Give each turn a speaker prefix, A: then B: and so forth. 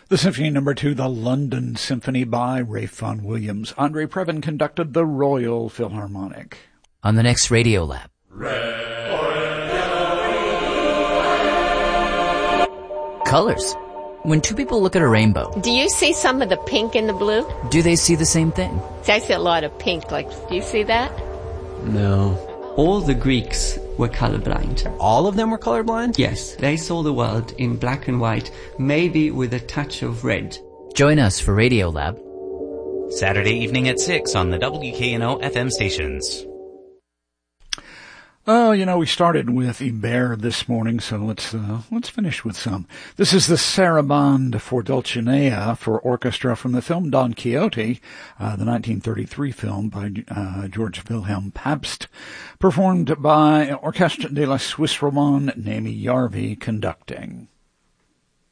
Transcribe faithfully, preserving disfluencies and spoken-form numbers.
A: The Symphony Number Two, the London Symphony by Ralph Vaughan Williams. Andre Previn conducted the Royal Philharmonic.
B: On the next Radio Lab.
C: Red, orange, yellow,
B: colors. When two people look at a rainbow,
D: do you see some of the pink in the blue?
B: Do they see the same thing?
D: See, I see a lot of pink. Like, do you see that?
E: No.
F: All the Greeks were colorblind.
E: All of them were colorblind?
F: Yes. They saw the world in black and white, maybe with a touch of red.
B: Join us for Radio Lab.
G: Saturday evening at six on the W K N O F M stations.
A: Oh, you know, we started with Ibert this morning, so let's uh, let's finish with some. This is the Sarabande for Dulcinea for orchestra from the film Don Quixote, uh, the nineteen thirty-three film by uh, George Wilhelm Pabst, performed by Orchestre de la Suisse Romande, Nami Jarvi conducting.